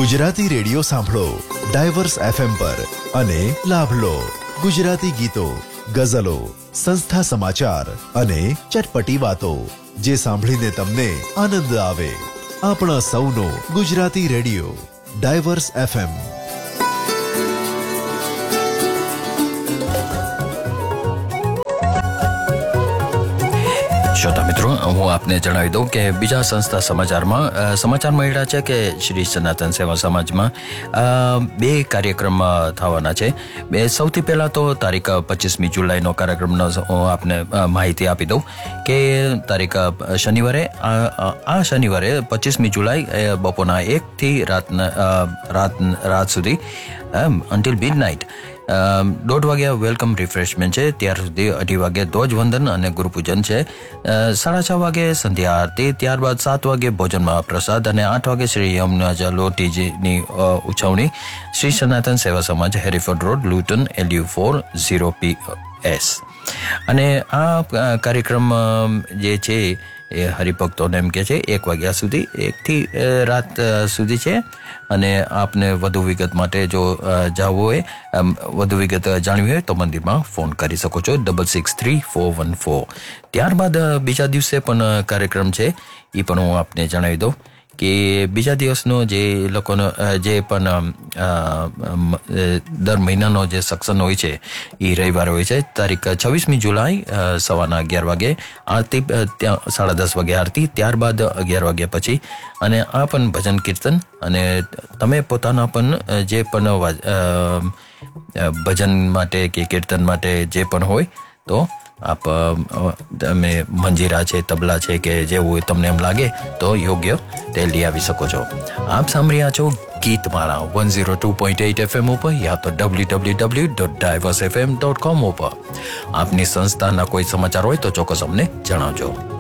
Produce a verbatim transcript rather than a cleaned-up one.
Gujarati radio સાંભળો divorce FM પર અને લાભ લો ગુજરાતી ગીતો, ગઝલો, સંસ્થા સમાચાર અને ચટપટી વાતો, જે સાંભળીને તમને આનંદ આવે. આપણા સૌનો ગુજરાતી રેડિયો ડાયવર્સ એફએમ. શ્રોતા મિત્રો, હું આપને જણાવી દઉં કે બીજા સંસ્થા સમાચારમાં સમાચાર મળ્યા છે કે શ્રી સનાતન સેવા સમાજમાં બે કાર્યક્રમ થવાના છે. બે સૌથી પહેલા તો તારીખ પચીસમી જુલાઈનો કાર્યક્રમનો હું આપને માહિતી આપી દઉં કે તારીખ શનિવારે આ શનિવારે પચીસમી જુલાઈ બપોરના એકથી રાતના રાત રાત સુધી અન્ટિલ મિડ નાઇટ દોઢ વાગ્યા વેલકમ રિફ્રેશમેન્ટ છે. ત્યાર સુધી અઢી વાગે ધ્વજવંદન અને ગુરુપૂજન છે. સાડા છ વાગે સંધ્યા આરતી, ત્યારબાદ સાત વાગે ભોજન મહાપ્રસાદ અને આઠ વાગે શ્રી યમુના લોટીજીની ઉજવણી. શ્રી સનાતન સેવા સમાજ, હેરીફોર્ડ road, લુટન, LU four zero P S. અને આ કાર્યક્રમ જે છે એ હરિભક્તોને એમ કે છે એક વાગ્યા સુધી, એકથી રાત સુધી છે. અને આપને વધુ વિગત માટે જો જવું હોય, વધુ વિગત જાણવી હોય તો મંદિરમાં ફોન કરી શકો છો double six three four one four. ત્યારબાદ બીજા દિવસે પણ કાર્યક્રમ છે, એ પણ હું આપને જણાવી દઉં કે બીજા દિવસનો જે લોકોનો જે પણ દર મહિનાનો જે સત્સંગ હોય છે એ રવિવારે હોય છે. તારીખ છવ્વીસમી જુલાઈ સવારના અગિયાર વાગે આરતી, ત્યાં સાડા દસ વાગે આરતી, ત્યારબાદ અગિયાર વાગ્યા પછી. અને આ પણ ભજન કીર્તન, અને તમે પોતાના પણ જે પણ ભજન માટે કે કીર્તન માટે જે પણ હોય તો આપ તમે મંજીરા છે, તબલા છે કે જેવું તમને એમ લાગે તો યોગ્ય તે લઈ આવી શકો છો. આપ સાંભળ્યા છો ગીતમાળા one zero two point eight FM ઉપર, યા તો W W W dot divorce FM dot com ઉપર. આપની સંસ્થાના કોઈ સમાચાર હોય તો ચોક્કસ અમને જણાવજો.